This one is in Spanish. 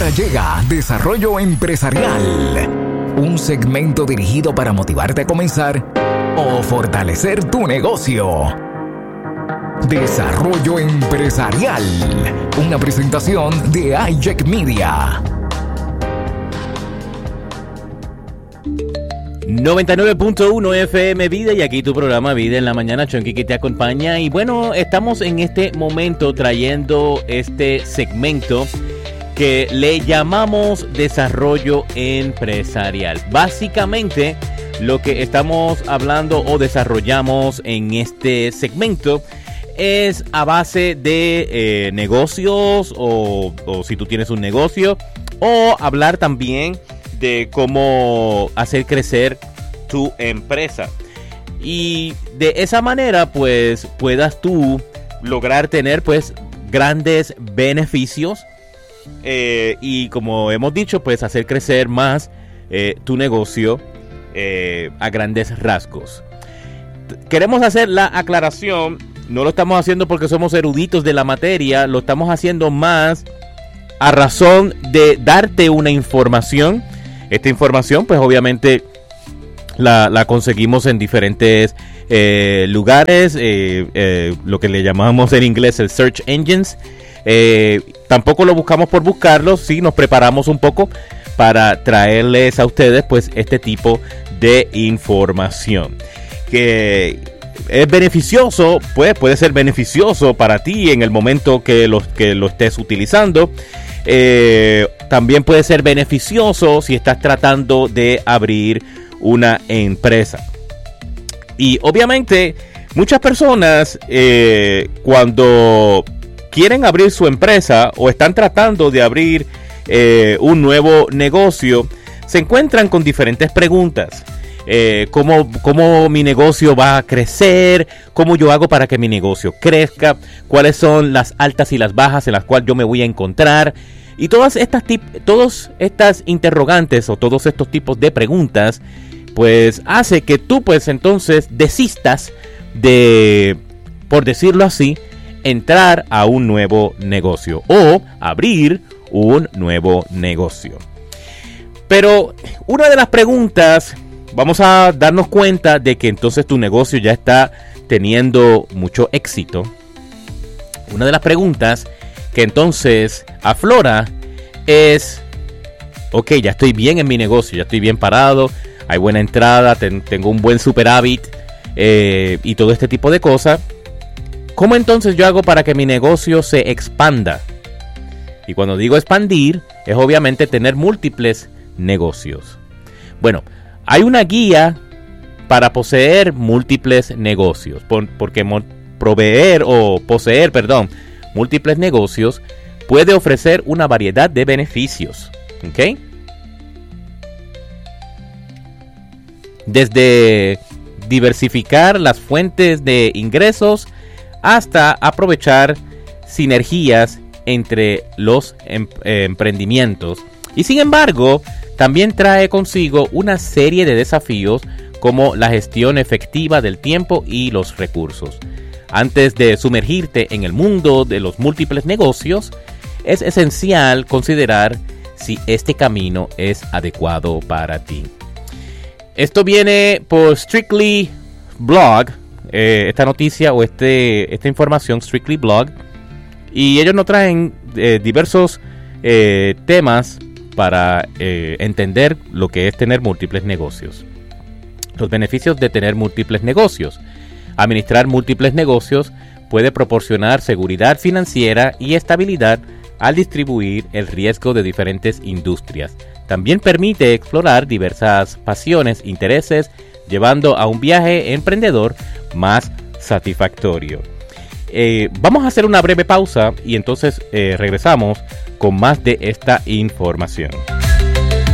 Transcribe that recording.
Ahora llega Desarrollo Empresarial, un segmento dirigido para motivarte a comenzar o fortalecer tu negocio. Desarrollo Empresarial, una presentación de iJack Media. 99.1 FM Vida, y aquí tu programa Vida en la Mañana. Chonky que te acompaña. Y bueno, estamos en este momento trayendo este segmento que le llamamos Desarrollo Empresarial. Básicamente, lo que estamos hablando o desarrollamos en este segmento es a base de negocios o si tú tienes un negocio, o hablar también de cómo hacer crecer tu empresa, y de esa manera pues puedas tú lograr tener pues grandes beneficios, y como hemos dicho, pues hacer crecer más tu negocio a grandes rasgos. Queremos hacer la aclaración, no lo estamos haciendo porque somos eruditos de la materia, lo estamos haciendo más a razón de darte una información. Esta información, pues obviamente la conseguimos en diferentes lugares, lo que le llamamos en inglés el search engines. Tampoco lo buscamos por buscarlo, sí nos preparamos un poco para traerles a ustedes pues este tipo de información. Que es beneficioso, pues puede ser beneficioso para ti en el momento que lo estés utilizando. También puede ser beneficioso si estás tratando de abrir una empresa. Y obviamente muchas personas cuando quieren abrir su empresa o están tratando de abrir un nuevo negocio, se encuentran con diferentes preguntas. ¿Cómo mi negocio va a crecer? ¿Cómo yo hago para que mi negocio crezca? ¿Cuáles son las altas y las bajas en las cuales yo me voy a encontrar? Y todas estas interrogantes o todos estos tipos de preguntas pues hace que tú pues entonces desistas de, por decirlo así, entrar a un nuevo negocio o abrir un nuevo negocio. Pero una de las preguntas, vamos a darnos cuenta de que entonces tu negocio ya está teniendo mucho éxito. Una de las preguntas que entonces aflora es: ok, ya estoy bien en mi negocio, ya estoy bien parado, hay buena entrada, tengo un buen superávit y todo este tipo de cosas. ¿Cómo entonces yo hago para que mi negocio se expanda? Y cuando digo expandir, es obviamente tener múltiples negocios. Bueno, hay una guía para poseer múltiples negocios, porque poseer múltiples negocios puede ofrecer una variedad de beneficios, ¿ok? Desde diversificar las fuentes de ingresos hasta aprovechar sinergias entre los emprendimientos. Y sin embargo, también trae consigo una serie de desafíos como la gestión efectiva del tiempo y los recursos. Antes de sumergirte en el mundo de los múltiples negocios, es esencial considerar si este camino es adecuado para ti. Esto viene por Strictly Blog, esta noticia o esta información, Strictly Blog, y ellos nos traen diversos temas para entender lo que es tener múltiples negocios. Los beneficios de tener múltiples negocios. Administrar múltiples negocios puede proporcionar seguridad financiera y estabilidad al distribuir el riesgo de diferentes industrias. También permite explorar diversas pasiones, intereses, llevando a un viaje emprendedor más satisfactorio. Vamos a hacer una breve pausa y entonces regresamos con más de esta información.